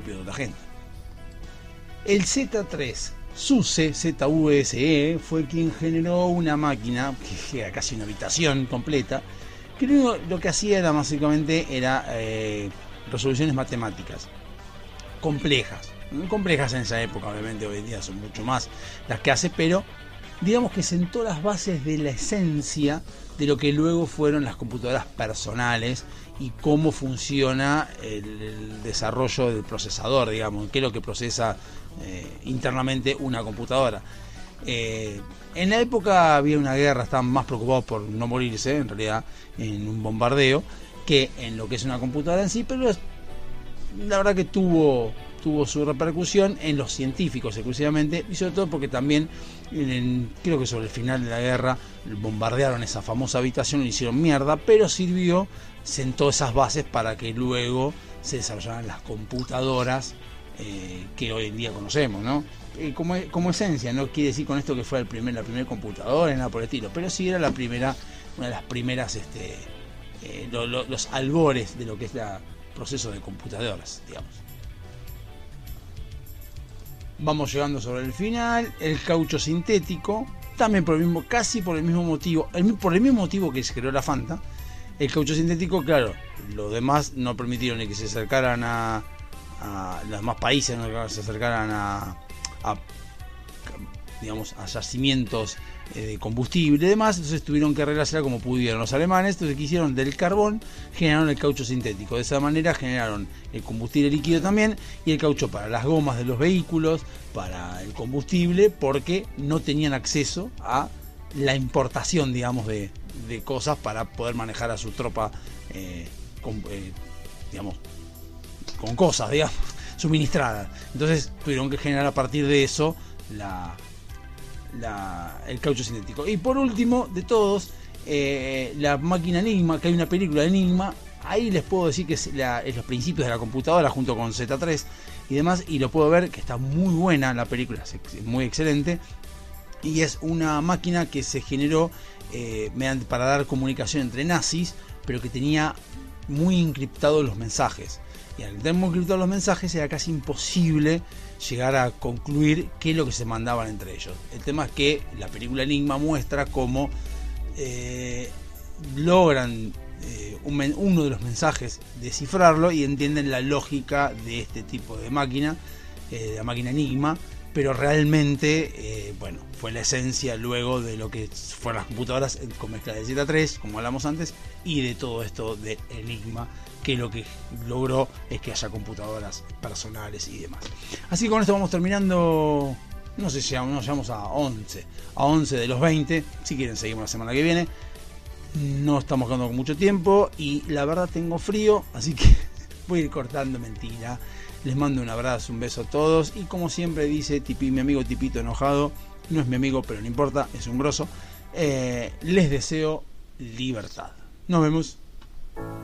propio de otra gente. El Z3 SUSE, ZUSE, fue quien generó una máquina, que era casi una habitación completa, que lo que hacía era básicamente resoluciones matemáticas complejas en esa época. Obviamente hoy en día son mucho más las que hace, pero digamos que sentó las bases de la esencia de lo que luego fueron las computadoras personales y cómo funciona el desarrollo del procesador, digamos, qué es lo que procesa internamente una computadora. En la época había una guerra, estaban más preocupados por no morirse, en realidad, en un bombardeo, que en lo que es una computadora en sí, pero la verdad que tuvo su repercusión en los científicos exclusivamente, y sobre todo porque también, creo que sobre el final de la guerra, bombardearon esa famosa habitación y le hicieron mierda, pero sentó esas bases para que luego se desarrollaran las computadoras que hoy en día conocemos, ¿no? Como esencia, no quiere decir con esto que fue la primera computadora, nada por el estilo, pero sí era una de las primeras, los albores de lo que es el proceso de computadoras, digamos. Vamos llegando sobre el final. El caucho sintético, también casi por el mismo motivo, por el mismo motivo que se creó la Fanta. El caucho sintético, claro, los demás no permitieron ni que se acercaran a los demás países, no que se acercaran a yacimientos de combustible y demás, entonces tuvieron que arreglársela como pudieron los alemanes. Entonces, ¿qué hicieron? Del carbón generaron el caucho sintético. De esa manera generaron el combustible líquido también, y el caucho para las gomas de los vehículos, para el combustible, porque no tenían acceso a la importación, digamos, de cosas para poder manejar a su tropa con cosas, digamos, suministradas. Entonces tuvieron que generar a partir de eso el caucho sintético. Y por último de todos, la máquina Enigma, que hay una película de Enigma, ahí les puedo decir que es los principios de la computadora junto con Z3 y demás, y lo puedo ver que está muy buena la película, es muy excelente, y es una máquina que se generó para dar comunicación entre nazis, pero que tenía muy encriptados los mensajes. Y al tener muy encriptados los mensajes era casi imposible llegar a concluir qué es lo que se mandaban entre ellos. El tema es que la película Enigma muestra cómo logran uno de los mensajes descifrarlo y entienden la lógica de este tipo de máquina, la máquina Enigma, pero realmente fue la esencia luego de lo que fueron las computadoras con mezcla de Z3, como hablamos antes, y de todo esto de Enigma, que lo que logró es que haya computadoras personales y demás. Así que con esto vamos terminando. No sé si nos llegamos a 11 de los 20. Si quieren seguimos la semana que viene. No estamos quedando con mucho tiempo y la verdad tengo frío, así que voy a ir cortando, mentira. Les mando un abrazo, un beso a todos, y como siempre dice mi amigo Tipito enojado, no es mi amigo pero no importa, es un grosso, les deseo libertad. Nos vemos.